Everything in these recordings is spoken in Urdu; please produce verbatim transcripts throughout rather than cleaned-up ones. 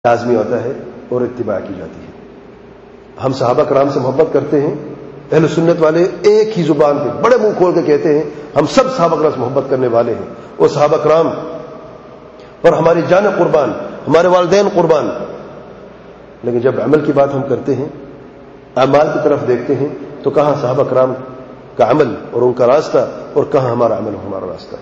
لازمی ہوتا ہے اور اتباع کی جاتی ہے. ہم صحابہ کرام سے محبت کرتے ہیں. اہل سنت والے ایک ہی زبان پہ بڑے منہ کھول کے کہتے ہیں ہم سب صحابہ کرام سے محبت کرنے والے ہیں اور صحابہ کرام اور ہماری جان قربان، ہمارے والدین قربان. لیکن جب عمل کی بات ہم کرتے ہیں، اعمال کی طرف دیکھتے ہیں، تو کہاں صحابہ کرام کا عمل اور ان کا راستہ اور کہاں ہمارا عمل اور ہمارا راستہ.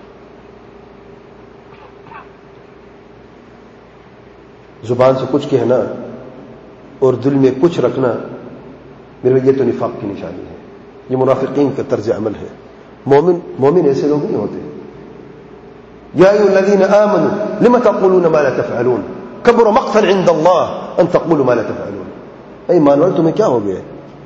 زبان سے کچھ کہنا اور دل میں کچھ رکھنا، میرے یہ تو نفاق کی نشانی ہے، یہ منافقین کا طرز عمل ہے. مومن مومن ایسے لوگ نہیں ہوتے. یا ایھا الذین آمنوا لم تقولون ما لا تفعلون کبر مقتا عند اللہ ان تقولوا ما لا تفعلون. اے ایمان والو، تمہیں کیا ہو گیا؟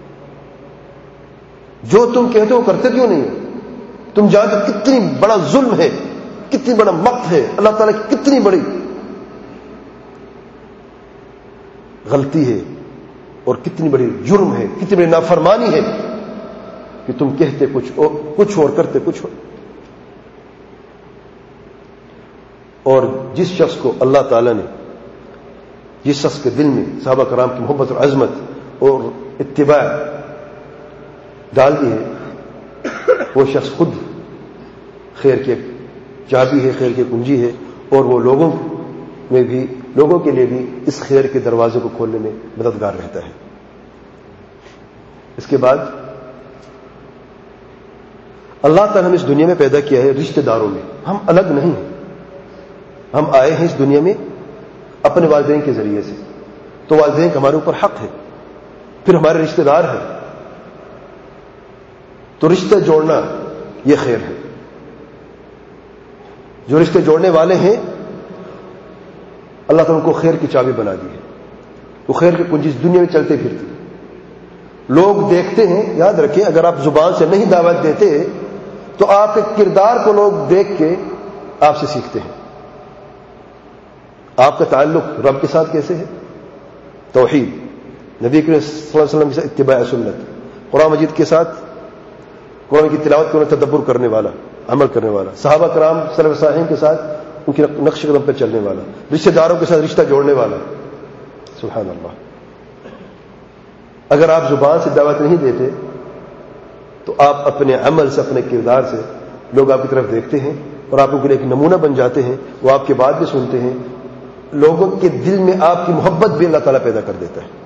جو تم کہتے ہو کرتے کیوں نہیں ہو؟ تم جانتے کتنی بڑا ظلم ہے، کتنی بڑا مقت ہے، اللہ تعالیٰ کی کتنی بڑی غلطی ہے اور کتنی بڑی جرم ہے، کتنی بڑی نافرمانی ہے کہ تم کہتے کچھ اور کچھ اور کرتے کچھ اور. اور جس شخص کو اللہ تعالیٰ نے، جس شخص کے دل میں صحابہ کرام کی محبت اور عظمت اور اتباع ڈال دی ہے، وہ شخص خود خیر کی چابی ہے، خیر کی کنجی ہے، اور وہ لوگوں میں بھی لوگوں کے لیے بھی اس خیر کے دروازے کو کھولنے میں مددگار رہتا ہے. اس کے بعد اللہ تعالیٰ نے اس دنیا میں پیدا کیا ہے رشتہ داروں میں. ہم الگ نہیں ہیں، ہم آئے ہیں اس دنیا میں اپنے والدین کے ذریعے سے، تو والدین کا ہمارے اوپر حق ہے، پھر ہمارے رشتہ دار ہیں، تو رشتہ جوڑنا یہ خیر ہے. جو رشتے جوڑنے والے ہیں اللہ تعالیٰ ان کو خیر کی چابی بنا دی ہے. وہ خیر کی کنجی اس دنیا میں چلتے پھرتی. لوگ دیکھتے ہیں، یاد رکھیں اگر آپ زبان سے نہیں دعوت دیتے تو آپ کے کردار کو لوگ دیکھ کے آپ سے سیکھتے ہیں. آپ کا تعلق رب کے ساتھ کیسے ہے؟ توحید، نبی کریم صلی اللہ علیہ وسلم کے ساتھ اتباع سنت، قرآن مجید کے ساتھ قرآن کی تلاوت کرنے تدبر کرنے والا، عمل کرنے والا، صحابہ کرام سلف صالحین کے ساتھ ان کے نقش قدم پہ چلنے والا، رشتہ داروں کے ساتھ رشتہ جوڑنے والا. سبحان اللہ. اگر آپ زبان سے دعوت نہیں دیتے تو آپ اپنے عمل سے، اپنے کردار سے لوگ آپ کی طرف دیکھتے ہیں اور آپ کے لیے ایک نمونہ بن جاتے ہیں. وہ آپ کی بات بھی سنتے ہیں، لوگوں کے دل میں آپ کی محبت بھی اللہ تعالیٰ پیدا کر دیتا ہے.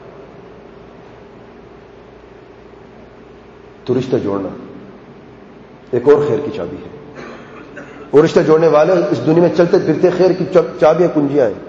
تو رشتہ جوڑنا ایک اور خیر کی چابی ہے، اور رشتہ جوڑنے والے اس دنیا میں چلتے پھرتے خیر کی چابیاں کنجیاں ہیں.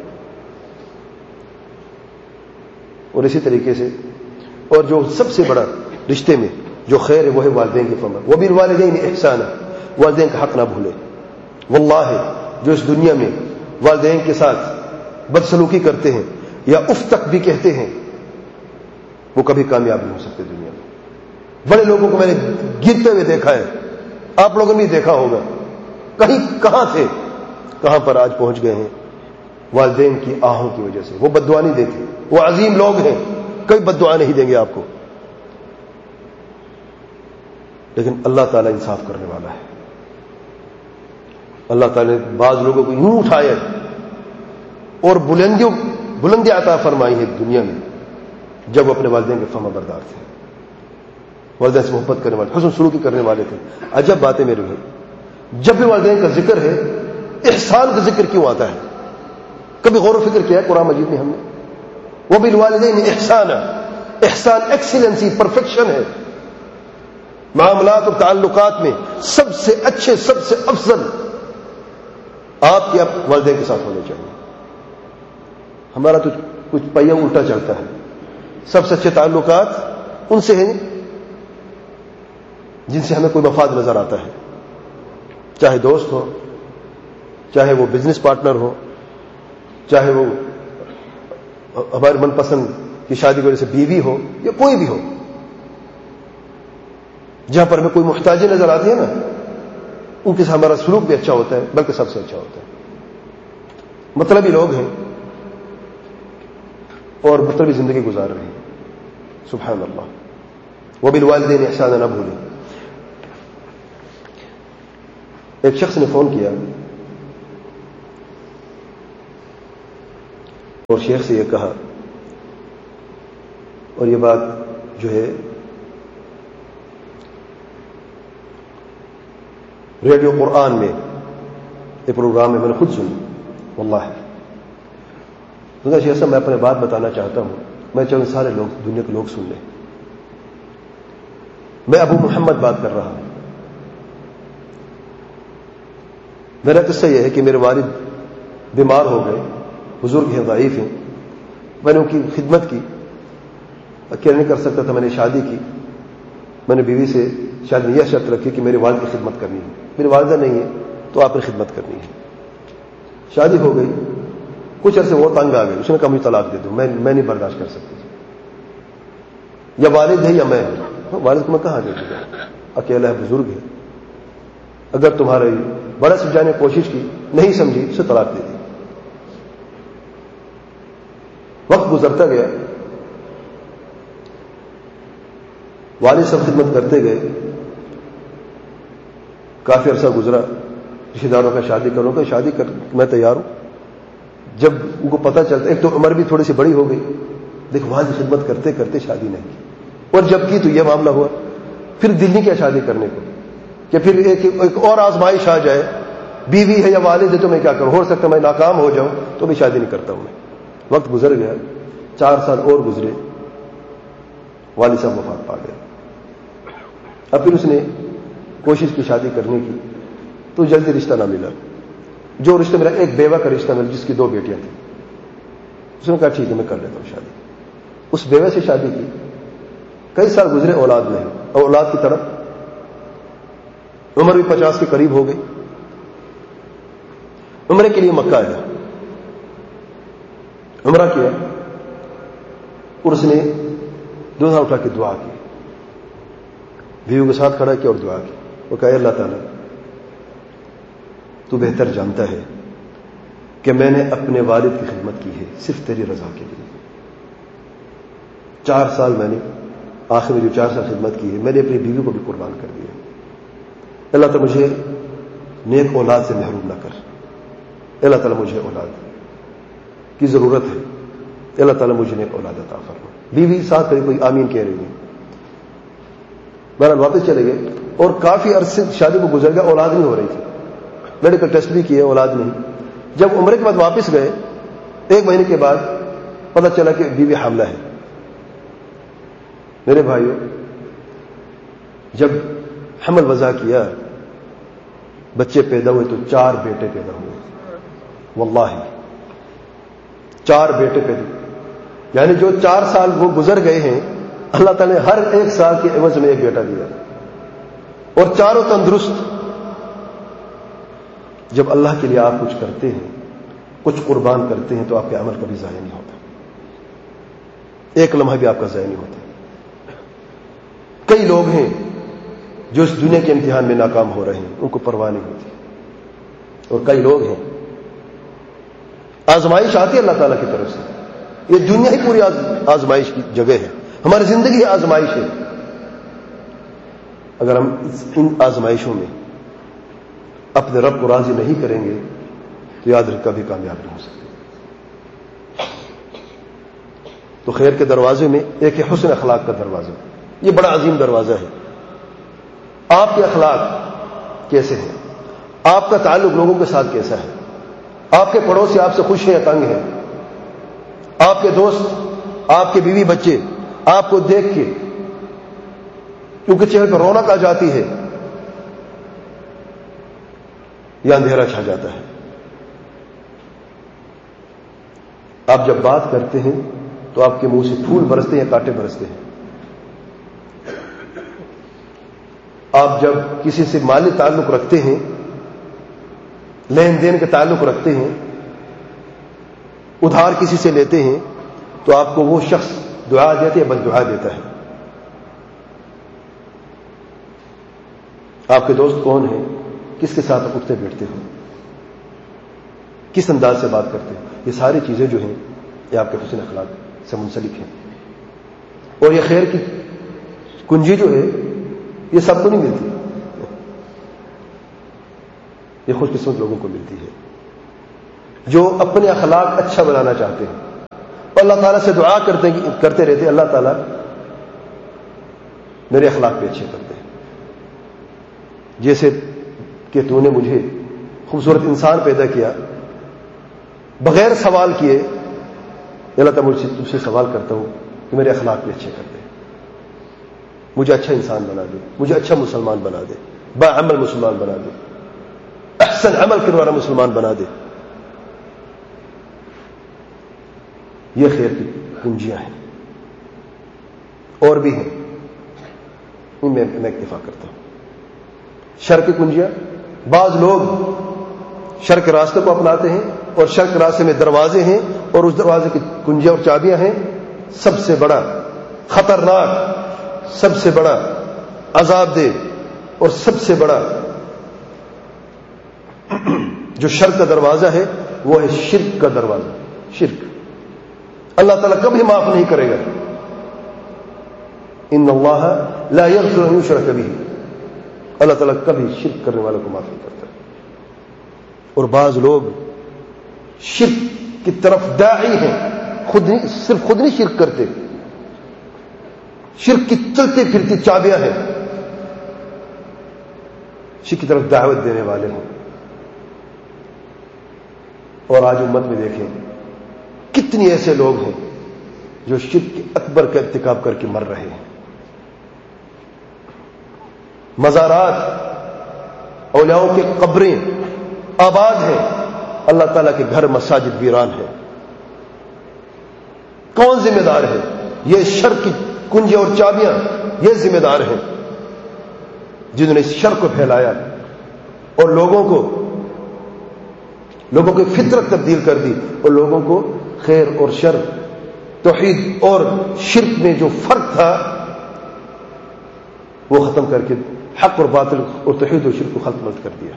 اور اسی طریقے سے اور جو سب سے بڑا رشتے میں جو خیر ہے وہ ہے والدین کی فرمان. وبالوالدین احسانا، والدین کا حق نہ بھولے. واللہ جو اس دنیا میں والدین کے ساتھ بدسلوکی کرتے ہیں یا اف تک بھی کہتے ہیں، وہ کبھی کامیاب نہیں ہو سکتے دنیا میں. بڑے لوگوں کو میں نے گرتے ہوئے دیکھا ہے، آپ لوگوں نے بھی دیکھا ہوگا. کہیں کہاں تھے، کہاں پر آج پہنچ گئے ہیں، والدین کی آہوں کی وجہ سے. وہ بددعا نہیں دیتے، وہ عظیم لوگ ہیں، کوئی بددعا نہیں دیں گے آپ کو. لیکن اللہ تعالیٰ انصاف کرنے والا ہے. اللہ تعالیٰ نے بعض لوگوں کو یوں اٹھایا اور بلندیوں بلندی عطا فرمائی ہے دنیا میں جب وہ اپنے والدین کے فرما بردار تھے، والدین سے محبت کرنے والے، حسن سلوکی کرنے والے تھے. عجب بات ہے میرے بھائی، جب بھی والدین کا ذکر ہے احسان کا ذکر کیوں آتا ہے؟ کبھی غور و فکر کیا ہے قرآن مجید میں ہم نے؟ وہ بالوالدین احسانا، احسان ایکسیلنسی، پرفیکشن ہے. معاملات اور تعلقات میں سب سے اچھے، سب سے افضل آپ کے والدین کے ساتھ ہونے چاہیے. ہمارا تو کچھ پہیا الٹا چلتا ہے. سب سے اچھے تعلقات ان سے ہیں جن سے ہمیں کوئی مفاد نظر آتا ہے، چاہے دوست ہو، چاہے وہ بزنس پارٹنر ہو، چاہے وہ ہمارے من پسند کی شادی کی وجہ سے بیوی ہو یا کوئی بھی ہو. جہاں پر ہمیں کوئی محتاجی نظر آتی ہے نا، ان کے ساتھ ہمارا سلوک بھی اچھا ہوتا ہے، بلکہ سب سے اچھا ہوتا ہے. مطلبی لوگ ہیں اور مطلبی زندگی گزار رہے ہیں. سبحان اللہ. وبالوالدین احسانا نہ بھولیں. ایک شخص نے فون کیا اور شیخ سے یہ کہا، اور یہ بات جو ہے ریڈیو قرآن میں ایک پروگرام میں میں نے خود سنی، واللہ ہے شیخ صاحب میں اپنے بات بتانا چاہتا ہوں، میں چاہوں سارے لوگ دنیا کے لوگ سن لیں، میں ابو محمد بات کر رہا ہوں۔ میرا قصہ یہ ہے کہ میرے والد بیمار ہو گئے، بزرگ ہیں، ضعیف ہیں، میں نے ان کی خدمت کی، اکیلے نہیں کر سکتا تھا، میں نے شادی کی، میں نے بیوی سے شاید یہ شرط رکھی کہ میرے والد کی خدمت کرنی ہے، میری والدہ نہیں ہے تو آپ نے خدمت کرنی ہے۔ شادی ہو گئی، کچھ عرصے وہ تنگ آ گئے، اس نے کہا مجھے طلاق دے دو، میں میں نہیں برداشت کر سکتی، یا والد ہے یا میں ہوں، والد کو میں کہاں دے دوں، اکیلا ہے، بزرگ ہے، اگر تمہارے بڑا سمجھانے کی کوشش کی، نہیں سمجھی، اسے طلاق دے دی۔ وقت گزرتا گیا، والد سب خدمت کرتے گئے، کافی عرصہ گزرا، رشتے داروں کا شادی کروں کا شادی کر میں تیار ہوں۔ جب ان کو پتہ چلتا، ایک تو عمر بھی تھوڑی سی بڑی ہو گئی، دیکھ والد خدمت کرتے کرتے شادی نہیں کی، اور جب کی تو یہ معاملہ ہوا، پھر دل نہیں کیا شادی کرنے کو، کہ پھر ایک, ایک اور آزمائش آ جائے، بیوی ہے یا والد ہے تو میں کیا کروں، ہو سکتا ہے میں ناکام ہو جاؤں تو بھی شادی نہیں کرتا ہوں میں۔ وقت گزر گیا، چار سال اور گزرے، والد صاحب وفات پا گئے۔ اب پھر اس نے کوشش کی شادی کرنے کی تو جلدی رشتہ نہ ملا، جو رشتہ میرا ایک بیوہ کا رشتہ ملا جس کی دو بیٹیاں تھیں، اس نے کہا ٹھیک ہے میں کر لیتا ہوں شادی، اس بیوہ سے شادی کی، کئی سال گزرے، اولاد نہیں، اور اولاد کی طرف عمر بھی پچاس کے قریب ہو گئی، عمرے کے لیے مکہ آیا، عمرہ کیا، اور اس نے دو ہاتھ اٹھا کے دعا کی، بیوی کے ساتھ کھڑا کیا اور دعا کی، وہ کہا اللہ تعالیٰ تو بہتر جانتا ہے کہ میں نے اپنے والد کی خدمت کی ہے صرف تیری رضا کے لیے، چار سال میں نے آخر میں جو چار سال خدمت کی ہے میں نے اپنی بیوی کو بھی قربان کر دیا، اللہ تعالیٰ مجھے نیک اولاد سے محروم نہ کر، اللہ تعالیٰ مجھے اولاد کی ضرورت ہے، اللہ تعالیٰ مجھے نیک اولاد عطا فرما۔ بیوی ساتھ کری، کوئی آمین کہہ رہی ہے، بہرحال واپس چلے گئے، اور کافی عرصے شادی کو گزر گیا، اولاد نہیں ہو رہی تھی، میڈیکل ٹیسٹ بھی کیے، اولاد نہیں۔ جب عمرے کے بعد واپس گئے، ایک مہینے کے بعد پتہ چلا کہ بیوی حاملہ ہے۔ میرے بھائیوں، جب حمل وضع کیا، بچے پیدا ہوئے تو چار بیٹے پیدا ہوئے، واللہ چار بیٹے پیدا ہوئے، یعنی جو چار سال وہ گزر گئے ہیں، اللہ تعالیٰ نے ہر ایک سال کے عوض میں ایک بیٹا دیا، اور چاروں تندرست۔ جب اللہ کے لیے آپ کچھ کرتے ہیں، کچھ قربان کرتے ہیں، تو آپ کے عمل کبھی ضائع نہیں ہوتا، ایک لمحہ بھی آپ کا ضائع نہیں ہوتا۔ کئی لوگ ہیں جو اس دنیا کے امتحان میں ناکام ہو رہے ہیں، ان کو پرواہ نہیں ہوتی، اور کئی لوگ ہیں آزمائش آتی ہے اللہ تعالیٰ کی طرف سے، یہ دنیا ہی پوری آزمائش کی جگہ ہے، ہماری زندگی آزمائش ہے۔ اگر ہم ان آزمائشوں میں اپنے رب کو راضی نہیں کریں گے تو یاد رکھ کبھی کامیاب نہیں ہو سکتے۔ تو خیر کے دروازے میں ایک ہے حسن اخلاق کا دروازہ، یہ بڑا عظیم دروازہ ہے۔ آپ کے اخلاق کیسے ہیں، آپ کا تعلق لوگوں کے ساتھ کیسا ہے، آپ کے پڑوسی آپ سے خوش ہیں یا تنگ ہیں، آپ کے دوست، آپ کے بیوی بچے آپ کو دیکھ کے کیونکہ چہرے پر رونق آ جاتی ہے یا اندھیرا چھا جاتا ہے۔ آپ جب بات کرتے ہیں تو آپ کے منہ سے پھول برستے ہیں یا کانٹے برستے ہیں، آپ جب کسی سے مالی تعلق رکھتے ہیں، لین دین کے تعلق رکھتے ہیں، ادھار کسی سے لیتے ہیں، تو آپ کو وہ شخص دعا دیتے یا بد دعا دیتا ہے۔ آپ کے دوست کون ہیں، کس کے ساتھ اٹھتے بیٹھتے ہو، کس انداز سے بات کرتے ہیں، یہ ساری چیزیں جو ہیں یہ آپ کے حسن اخلاق سے منسلک ہیں۔ اور یہ خیر کی کنجی جو ہے یہ سب کو نہیں ملتی، یہ خوش قسمت لوگوں کو ملتی ہے جو اپنے اخلاق اچھا بنانا چاہتے ہیں، اور اللہ تعالیٰ سے دعا کرتے کرتے رہتے اللہ تعالیٰ میرے اخلاق بھی اچھے کرتے ہیں، جیسے کہ تو نے مجھے خوبصورت انسان پیدا کیا بغیر سوال کیے، اللہ تعالیٰ مجھ سے تجھ سے سوال کرتا ہوں کہ میرے اخلاق بھی اچھے کر دے، مجھے اچھا انسان بنا دے، مجھے اچھا مسلمان بنا دے، با عمل مسلمان بنا دے، احسن عمل کرنے والا مسلمان بنا دے۔ یہ خیر کی کنجیاں ہیں، اور بھی ہیں، ان میں میں اکتفا کرتا ہوں۔ شر کی کنجیاں، بعض لوگ شر کے راستے کو اپناتے ہیں اور شر کے راستے میں دروازے ہیں اور اس دروازے کی کنجیاں اور چابیاں ہیں۔ سب سے بڑا خطرناک، سب سے بڑا عذاب دہ اور سب سے بڑا جو شر کا دروازہ ہے وہ ہے شرک کا دروازہ۔ شرک اللہ تعالیٰ کبھی معاف نہیں کرے گا۔ ان اللہ لا یغفر ان یشرک بہ، اللہ تعالیٰ کبھی شرک کرنے والوں کو معاف نہیں کرتا۔ اور بعض لوگ شرک کی طرف داعی ہیں، خود نہیں، صرف خود نہیں شرک کرتے، شرک کی چلتی پھرتی چابیاں ہیں، شرک کی طرف دعوت دینے والے ہیں۔ اور آج امت میں دیکھیں کتنی ایسے لوگ ہیں جو شرک کے اکبر کا ارتکاب کر کے مر رہے ہیں۔ مزارات، اولیاؤں کے قبریں آباد ہیں، اللہ تعالیٰ کے گھر مساجد ویران ہیں۔ کون ذمہ دار ہے؟ یہ شر کی کنجیاں اور چابیاں یہ ذمہ دار ہیں جنہوں نے اس شر کو پھیلایا اور لوگوں کو لوگوں کی فطرت تبدیل کر دی اور لوگوں کو خیر اور شر، توحید اور شرک میں جو فرق تھا وہ ختم کر کے حق اور باطل اور توحید اور شرک کو ختم کر دیا۔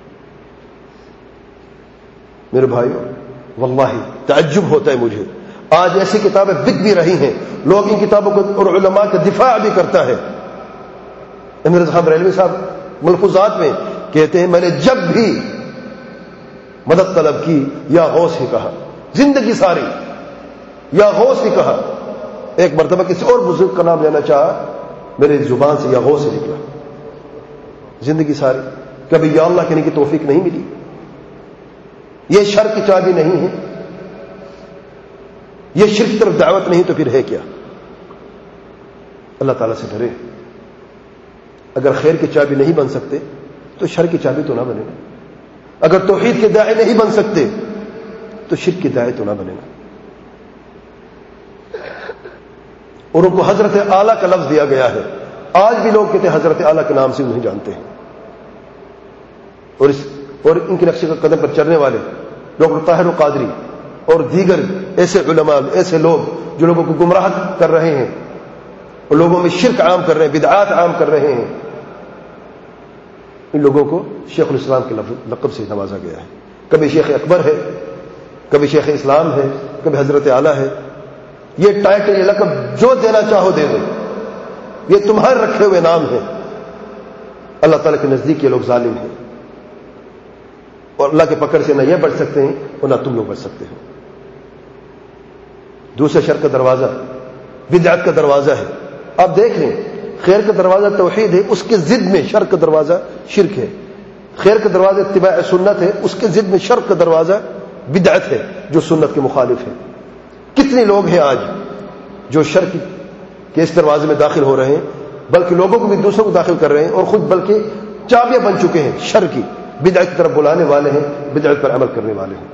میرے بھائیو، واللہ تعجب ہوتا ہے مجھے، آج ایسی کتابیں بک بھی رہی ہیں، لوگ ان کتابوں کو اور علماء کا دفاع بھی کرتا ہے۔ امیر صاحب ریلوی صاحب ملفوظات میں کہتے ہیں میں نے جب بھی مدد طلب کی یا غوث ہی کہا، زندگی ساری یا غوث ہی کہا، ایک مرتبہ کسی اور بزرگ کا نام لینا چاہا میرے زبان سے یا غوث ہی نکلا، زندگی ساری کبھی یا اللہ کہنے کی توفیق نہیں ملی۔ یہ شر کی چابی نہیں ہے، یہ شرک کی طرف دعوت نہیں تو پھر ہے کیا؟ اللہ تعالیٰ سے ڈرے، اگر خیر کی چابی نہیں بن سکتے تو شر کی چابی تو نہ بنے گا، اگر توحید کے داعی نہیں بن سکتے تو شرک کے داعی تو نہ بنے گا۔ اور ان کو حضرت اعلیٰ کا لفظ دیا گیا ہے، آج بھی لوگ کہتے ہیں حضرت اعلیٰ کے نام سے نہیں جانتے ہیں، اور اس اور ان کے نقشے قدم پر چلنے والے ڈاکٹر طاہر القادری اور دیگر ایسے علماء، ایسے لوگ جو لوگوں کو گمراہ کر رہے ہیں اور لوگوں میں شرک عام کر رہے ہیں، بدعات عام کر رہے ہیں، ان لوگوں کو شیخ الاسلام کے لقب سے نوازا گیا ہے۔ کبھی شیخ اکبر ہے، کبھی شیخ اسلام ہے، کبھی حضرت اعلیٰ ہے۔ یہ ٹائٹل، یہ لقب جو دینا چاہو دے دو، یہ تمہارے رکھے ہوئے نام ہیں۔ اللہ تعالیٰ کے نزدیک یہ لوگ ظالم ہیں، اور اللہ کے پکڑ سے نہ یہ بچ سکتے ہیں اور نہ تم لوگ بچ سکتے ہیں۔ دوسرا شر کا دروازہ بدعت کا دروازہ ہے۔ آپ دیکھ لیں، خیر کا دروازہ توحید ہے، اس کے ضد میں شر کا دروازہ شرک ہے۔ خیر کا دروازہ اتباع سنت ہے، اس کے ضد میں شر کا دروازہ بدعت ہے جو سنت کے مخالف ہے۔ کتنے لوگ ہیں آج جو شر کے اس دروازے میں داخل ہو رہے ہیں، بلکہ لوگوں کو بھی دوسروں کو داخل کر رہے ہیں، اور خود بلکہ چابیاں بن چکے ہیں شر کی، بدعت کی طرف بلانے والے ہیں، بدعت پر عمل کرنے والے ہیں۔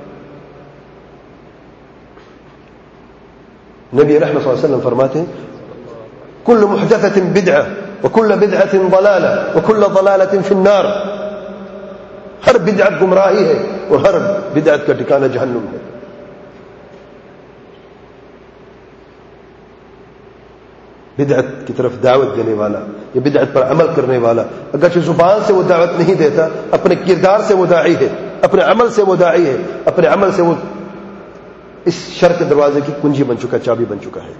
نبی رحمت صلی اللہ علیہ وسلم فرماتے ہیں کل محدثۃ بدعہ وکل بدعۃ ضلالہ وکل ضلالۃ فی النار، ہر بدعت گمراہی ہے اور ہر بدعت کا ٹھکانہ جہنم ہے۔ بدعت کی طرف دعوت دینے والا یا بدعت پر عمل کرنے والا، اگرچہ زبان سے وہ دعوت نہیں دیتا، اپنے کردار سے وہ داعی ہے، اپنے عمل سے وہ داعی ہے، اپنے عمل سے وہ اس شر کے دروازے کی کنجی بن چکا، چابی بن چکا ہے۔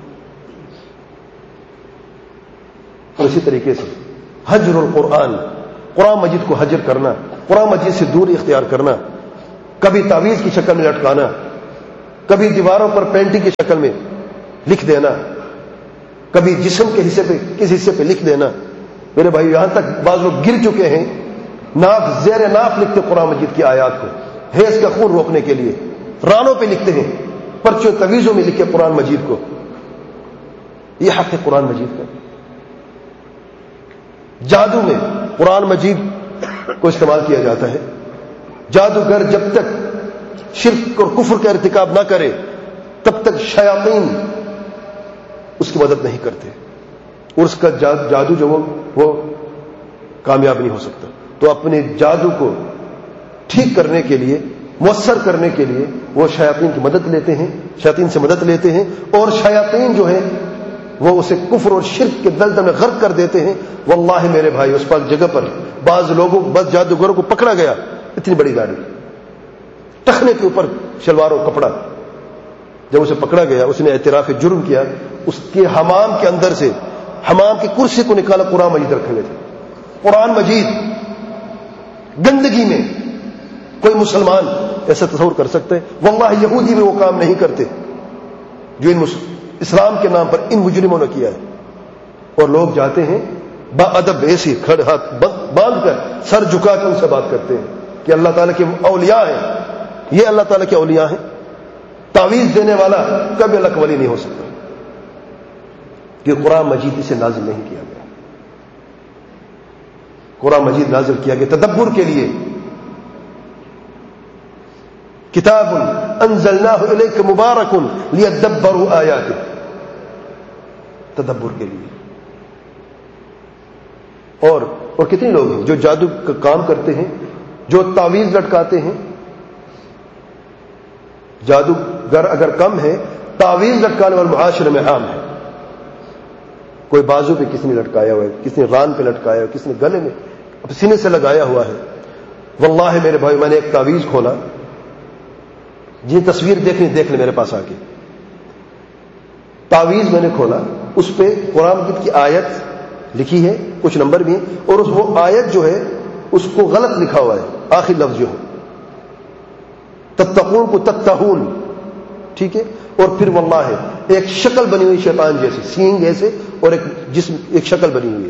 اور اسی طریقے سے حجر القرآن، قرآن مجید کو حجر کرنا، قرآن مجید سے دوری اختیار کرنا، کبھی تعویذ کی شکل میں لٹکانا، کبھی دیواروں پر پینٹنگ کی شکل میں لکھ دینا، کبھی جسم کے حصے پہ کس حصے پہ لکھ دینا. میرے بھائی یہاں تک بعض لوگ گر چکے ہیں، ناف زیر ناف لکھتے قرآن مجید کی آیات کو حیض کا خون روکنے کے لیے، رانوں پہ لکھتے ہیں، پرچوں تویزوں میں لکھے قرآن مجید کو. یہ حق ہے قرآن مجید کا. جادو میں قرآن مجید کو استعمال کیا جاتا ہے. جادوگر جب تک شرک اور کفر کا ارتکاب نہ کرے تب تک شیاطین اس کی مدد نہیں کرتے، اور اس کا جادو جو وہ وہ کامیاب نہیں ہو سکتا. تو اپنے جادو کو ٹھیک کرنے کے لیے، مؤثر کرنے کے لیے وہ شیاطین کی مدد لیتے ہیں، شیاطین سے مدد لیتے ہیں، اور شیاطین جو ہے وہ اسے کفر اور شرک کے دلدل میں غرق کر دیتے ہیں. واللہ میرے بھائی اس پاک جگہ پر بعض لوگوں بعض جادوگروں کو پکڑا گیا، اتنی بڑی گاڑی ٹخنے کے اوپر شلوار و کپڑا، جب اسے پکڑا گیا اس نے اعتراف جرم کیا. اس کے حمام کے اندر سے، حمام کی کرسی کو نکالا، قرآن مجید رکھے ہوئے تھے. قرآن مجید گندگی میں کوئی مسلمان ایسا تصور کر سکتے ہیں؟ واللہ یہودی میں وہ کام نہیں کرتے جو ان اسلام کے نام پر ان مجرموں نے کیا ہے. اور لوگ جاتے ہیں با ادب ایسی کھڑے ہاتھ باندھ کر سر جھکا کے ان سے بات کرتے ہیں کہ اللہ تعالیٰ کے اولیاء ہیں، یہ اللہ تعالیٰ کے اولیاء ہیں. تعویذ دینے والا کبھی اللہ کا ولی نہیں ہو سکتا، کہ قرآن مجید اسے نازل نہیں کیا گیا. قرآن مجید نازل کیا گیا تدبر کے لیے. کتاب انزلناہ الیک مبارک لیدبروا آیاتہ، تدبر کے لیے. اور اور کتنے لوگ ہیں جو جادو کا کام کرتے ہیں، جو تعویذ لٹکاتے ہیں. جادوگر اگر کم ہے، تعویذ لٹکانے والے معاشرے میں عام ہے. کوئی بازو پہ کس نے لٹکایا ہوا ہے، کس نے ران پہ لٹکایا ہوا ہے، کس نے گلے میں سینے سے لگایا ہوا ہے. واللہ میرے بھائی میں نے ایک تعویذ کھولا، جی تصویر دیکھنی دیکھ لیں میرے پاس آ کے. تعویذ میں نے کھولا، اس پہ قرآن مجید کی آیت لکھی ہے، کچھ نمبر بھی ہیں، اور اس وہ آیت جو ہے اس کو غلط لکھا ہوا ہے، آخری لفظ جو ہے تتقون کو تتہون، ٹھیک ہے. اور پھر واللہ ہے ایک شکل بنی ہوئی شیطان جیسی، سینگ ایسے، اور ایک جسم ایک شکل بنی ہوئی ہے.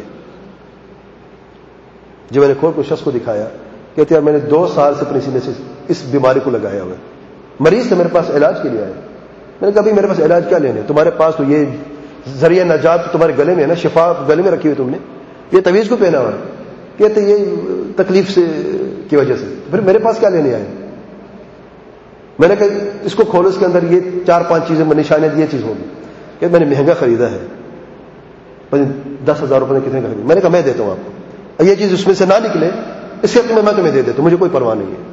جب میں نے کھول کو شخص کو دکھایا، کہتے ہیں میں نے دو سال سے اپنے سینے سے اس بیماری کو لگایا ہوا ہے. مریض سے میرے پاس علاج کے لیے آیا. میں نے کہا میرے پاس علاج کیا لینے، تمہارے پاس تو یہ ذریعہ نجات تو تمہارے گلے میں ہے نا، شفا گلے میں رکھی ہوئی تم نے، یہ تعویذ کو پہنا ہوا ہے. کہتے یہ تکلیف سے کی وجہ سے. پھر میرے پاس کیا لینے آئے؟ میں نے کہا اس کو کھولو، اس کے اندر یہ چار پانچ چیزیں نشانے یہ چیز ہوگی. کہ میں نے مہنگا خریدا ہے، دس ہزار روپے کتنے کا خریدا. میں نے کہا میں دیتا ہوں آپ کو، یہ چیز اس میں سے نہ نکلے اس کے میں تمہیں دے دیتا ہوں، مجھے کوئی پرواہ نہیں ہے.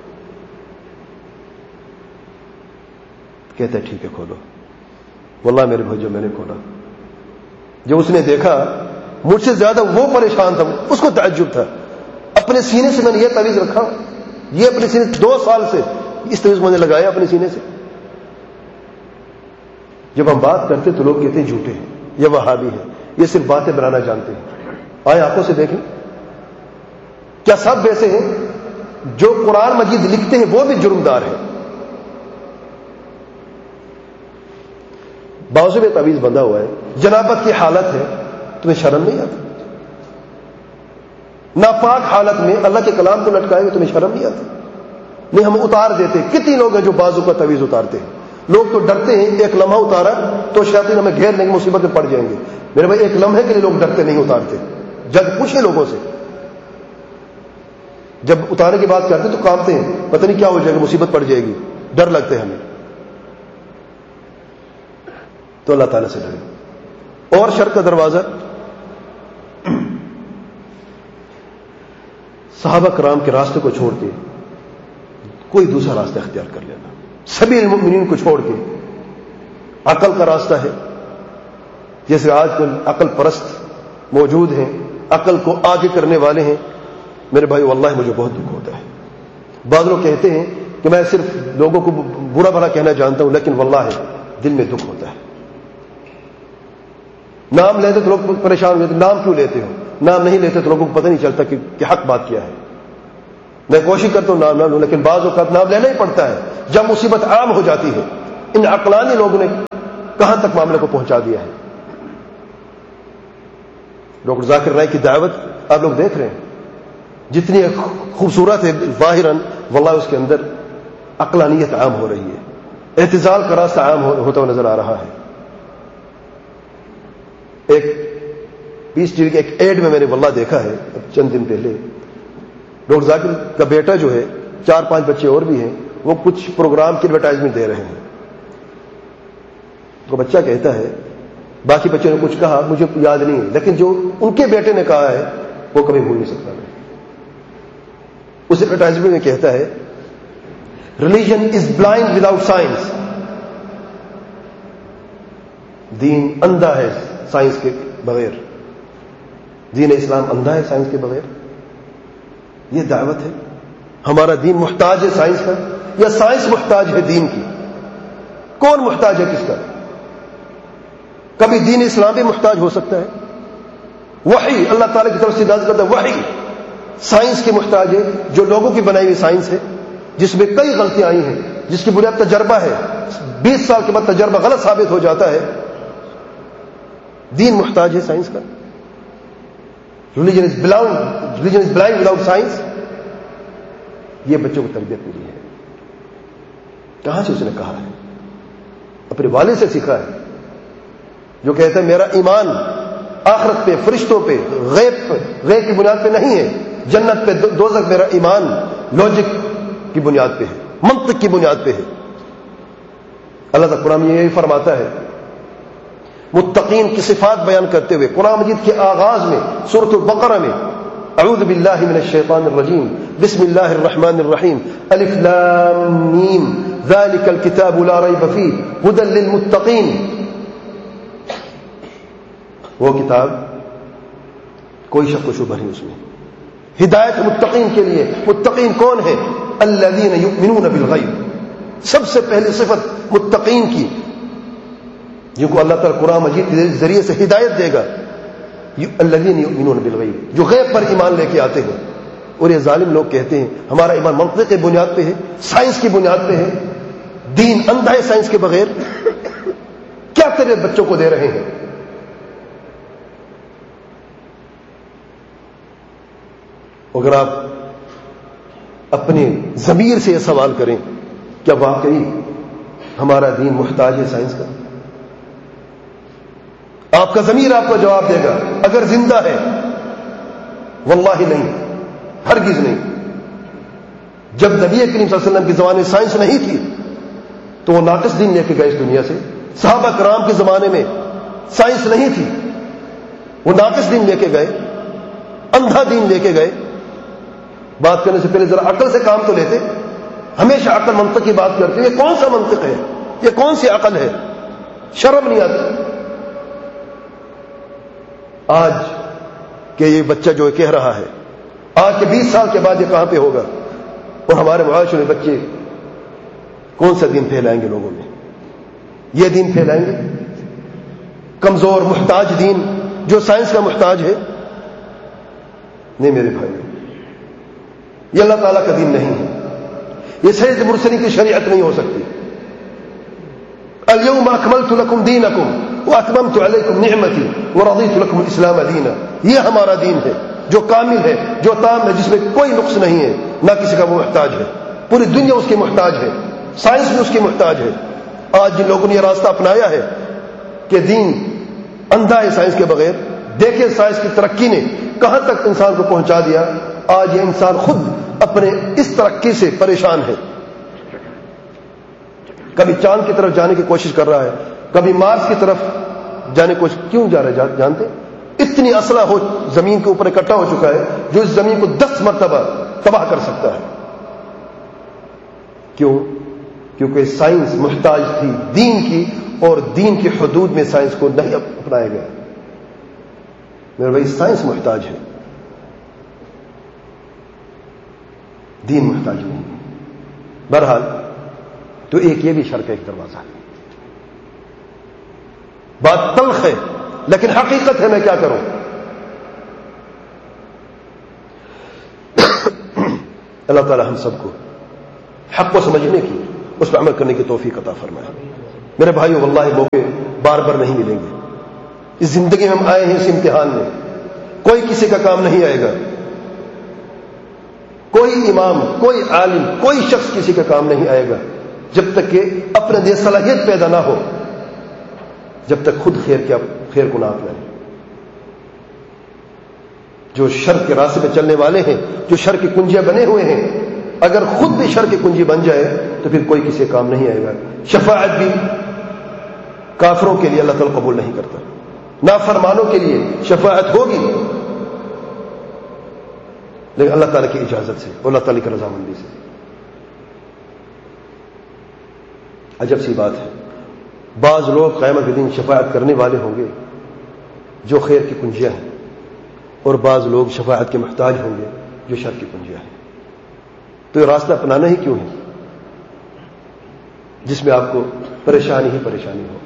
کہتا ہے ٹھیک ہے کھولو. واللہ میرے بھائی جو میں نے کھولا، جو اس نے دیکھا مجھ سے زیادہ وہ پریشان تھا، اس کو تعجب تھا. اپنے سینے سے میں نے یہ تعویذ رکھا، یہ اپنے سینے دو سال سے اس تعویذ میں نے لگایا اپنے سینے سے. جب ہم بات کرتے تو لوگ کہتے ہیں جھوٹے ہیں، یہ وہابی ہیں، یہ صرف باتیں بنانا جانتے ہیں. آئے آنکھوں سے دیکھیں، کیا سب ایسے ہیں؟ جو قرآن مجید لکھتے ہیں وہ بھی جرمدار ہیں. بازو میں تعویذ بندھا ہوا ہے، جنابت کی حالت ہے، تمہیں شرم نہیں آتی؟ ناپاک حالت میں اللہ کے کلام کو لٹکائے ہوئے تمہیں شرم نہیں آتی؟ نہیں ہم اتار دیتے. کتنی لوگ ہیں جو بازو کا تعویذ اتارتے ہیں؟ لوگ تو ڈرتے ہیں، ایک لمحہ اتارا تو شیاطین ہمیں گھیر لیں گے، مصیبت میں پڑ جائیں گے. میرے بھائی ایک لمحے کے لیے لوگ ڈرتے نہیں اتارتے. جب پوچھے لوگوں سے، جب اتارنے کی بات کرتے تو کانپتے ہیں، پتہ نہیں کیا ہو جائے گا، مصیبت پڑ جائے گی، ڈر لگتے ہیں ہمیں. تو اللہ تعالیٰ سے ڈرے. اور شر کا دروازہ، صحابہ کرام کے راستے کو چھوڑ کے کوئی دوسرا راستہ اختیار کر لینا، سبیل المؤمنین کو چھوڑ کے. عقل کا راستہ ہے، جیسے آج کل عقل پرست موجود ہیں، عقل کو آگے کرنے والے ہیں. میرے بھائی واللہ مجھے بہت دکھ ہوتا ہے. بعض لوگ کہتے ہیں کہ میں صرف لوگوں کو برا بھلا کہنا جانتا ہوں، لیکن واللہ دل میں دکھ ہوتا ہے. نام لیتے تو لوگ پریشان ہو جاتے، نام کیوں لیتے ہو؟ نام نہیں لیتے تو لوگوں کو پتہ نہیں چلتا کہ, کہ حق بات کیا ہے. میں کوشش کرتا ہوں نام نہ لوں، لیکن بعض اوقات نام لینا ہی پڑتا ہے جب مصیبت عام ہو جاتی ہے. ان عقلانی لوگوں نے کہاں تک معاملے کو پہنچا دیا ہے. ڈاکٹر ذاکر نائک کی دعوت آپ لوگ دیکھ رہے ہیں جتنی خوبصورت ہے ظاہراً، واللہ اس کے اندر عقلانیت عام ہو رہی ہے، اعتزال کا راستہ عام ہوتا ہوا نظر آ رہا ہے. ایک پیس ٹی وی کے ایک ایڈ میں میں نے واللہ دیکھا ہے چند دن پہلے، ڈاکٹر ذاکر کا بیٹا جو ہے، چار پانچ بچے اور بھی ہیں، وہ کچھ پروگرام کی ایڈورٹائزمنٹ دے رہے ہیں. وہ بچہ کہتا ہے باقی بچوں نے کچھ کہا مجھے یاد نہیں ہے، لیکن جو ان کے بیٹے نے کہا ہے وہ کبھی بھول نہیں سکتا میں. اس ایڈورٹائزمنٹ میں کہتا ہے religion is blind without science, دین اندھا ہے سائنس کے بغیر، دین اسلام اندھا ہے سائنس کے بغیر. یہ دعوت ہے. ہمارا دین محتاج ہے سائنس کا یا سائنس محتاج ہے دین کی؟ کون محتاج ہے کس کا؟ کبھی دین اسلام بھی محتاج ہو سکتا ہے. وحی اللہ تعالیٰ کی طرف سے نازل کرتا ہے، وحی سائنس کی محتاج ہے، جو لوگوں کی بنائی ہوئی سائنس ہے جس میں کئی غلطیاں آئی ہیں، جس کی بنیاد تجربہ ہے، بیس سال کے بعد تجربہ غلط ثابت ہو جاتا ہے. دین محتاج ہے سائنس کا. Religion is blind religion is blind without science. یہ بچوں کو تربیت ملی ہے. کہاں سے اس نے کہا ہے؟ اپنے والد سے سیکھا ہے، جو کہتا ہے میرا ایمان آخرت پہ، فرشتوں پہ، غیب پہ، غیب کی بنیاد پہ نہیں ہے. جنت پہ، دوزخ، میرا ایمان لاجک کی بنیاد پہ ہے، منطق کی بنیاد پہ ہے. اللہ تعالیٰ قرآن میں یہی فرماتا ہے متقین کی صفات بیان کرتے ہوئے قرآن مجید کے آغاز میں سورۃ البقرہ میں، اعوذ باللہ من الشیطان الرجیم بسم اللہ الرحمن الرحیم الف لام میم ذالک الکتاب لا ریب فیہ ھدی للمتقین. وہ کتاب کوئی شک و شبہ نہیں اس میں، ہدایت متقین کے لیے. متقین کون ہیں؟ الذین یؤمنون بالغیب. سب سے پہلی صفت متقین کی، جن کو اللہ تعالیٰ قرآن مجید کے ذریعے سے ہدایت دے گا، الذین یؤمنون بالغیب، جو غیب پر ایمان لے کے آتے ہیں. اور یہ ظالم لوگ کہتے ہیں ہمارا ایمان منطق کی بنیاد پہ ہے، سائنس کی بنیاد پہ ہے، دین اندھا ہے سائنس کے بغیر. کیا تیرے بچوں کو دے رہے ہیں؟ اگر آپ اپنے ضمیر سے یہ سوال کریں کیا واقعی ہمارا دین محتاج ہے سائنس کا؟ آپ کا ضمیر آپ کو جواب دے گا اگر زندہ ہے. واللہ نہیں، ہرگز نہیں. جب نبی کریم صلی اللہ علیہ وسلم کی زمانے میں سائنس نہیں تھی تو وہ ناقص دین لے کے گئے اس دنیا سے. صحابہ کرام کے زمانے میں سائنس نہیں تھی، وہ ناقص دین لے کے گئے، اندھا دین لے کے گئے. بات کرنے سے پہلے ذرا عقل سے کام تو لیتے. ہمیشہ عقل منطق کی بات کرتے. یہ کون سا منطق ہے؟ یہ کون سی عقل ہے؟ شرم نہیں آتی. آج کہ یہ بچہ جو کہہ رہا ہے، آج کے بیس سال کے بعد یہ کہاں پہ ہوگا؟ اور ہمارے معاشرے میں بچے کون سا دین پھیلائیں گے لوگوں میں؟ یہ دین پھیلائیں گے کمزور محتاج دین جو سائنس کا محتاج ہے؟ نہیں میرے بھائی، یہ اللہ تعالیٰ کا دین نہیں ہے. یہ سید مرسلی کی شریعت نہیں ہو سکتی. اليوم اکملت لکم دینکم واتممت علیکم نعمتی ورضیت لکم الاسلام دینا. یہ ہمارا دین ہے جو کامل ہے، جو تام ہے، جس میں کوئی نقص نہیں ہے، نہ کسی کا وہ محتاج ہے. پوری دنیا اس کی محتاج ہے، سائنس بھی اس کی محتاج ہے. آج جن لوگوں نے یہ راستہ اپنایا ہے کہ دین اندھا ہے سائنس کے بغیر، دیکھیں سائنس کی ترقی نے کہاں تک انسان کو پہنچا دیا. آج یہ انسان خود اپنے اس ترقی سے پریشان ہے. کبھی چاند کی طرف جانے کی کوشش کر رہا ہے، کبھی مارس کی طرف جانے کی کوشش. کیوں جا رہا ہے جانتے؟ اتنی اسلحہ ہو زمین کے اوپر اکٹھا ہو چکا ہے جو اس زمین کو دس مرتبہ تباہ کر سکتا ہے. کیوں؟ کیونکہ سائنس محتاج تھی دین کی، اور دین کی حدود میں سائنس کو نہیں اپنایا گیا. میرے بھائی سائنس محتاج ہے، دین محتاج نہیں. بہرحال تو ایک یہ بھی شرک، ایک دروازہ ہے. بات تلخ ہے لیکن حقیقت ہے. میں کیا کروں؟ اللہ تعالی ہم سب کو حق کو سمجھنے کی، اس پر عمل کرنے کی توفیق عطا فرمائے. میرے بھائیو واللہ موقع بار بار نہیں ملیں گے. اس زندگی میں ہم آئے ہیں اس امتحان میں, کوئی کسی کا کام نہیں آئے گا. کوئی امام, کوئی عالم, کوئی شخص کسی کا کام نہیں آئے گا جب تک کہ اپنے اندر صلاحیت پیدا نہ ہو, جب تک خود خیر کیا خیر کو نہ اپنائے. جو شر کے راستے پہ چلنے والے ہیں, جو شر کی کنجیاں بنے ہوئے ہیں, اگر خود بھی شر کی کنجی بن جائے تو پھر کوئی کسی کام نہیں آئے گا. شفاعت بھی کافروں کے لیے اللہ تعالیٰ قبول نہیں کرتا, نافرمانوں کے لیے شفاعت ہوگی لیکن اللہ تعالیٰ کی اجازت سے, اللہ تعالیٰ کی رضامندی سے. عجب سی بات ہے, بعض لوگ قیامت کے دن شفاعت کرنے والے ہوں گے جو خیر کی کنجیاں ہیں, اور بعض لوگ شفاعت کے محتاج ہوں گے جو شر کی کنجیاں ہیں. تو یہ راستہ اپنانا ہی کیوں ہے جس میں آپ کو پریشانی ہی پریشانی ہو.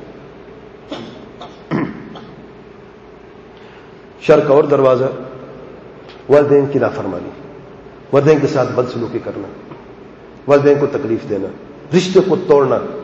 شر کا اور دروازہ والدین کی نافرمانی, والدین کے ساتھ بدسلوکی کرنا, والدین کو تکلیف دینا, رشتے کو توڑنا,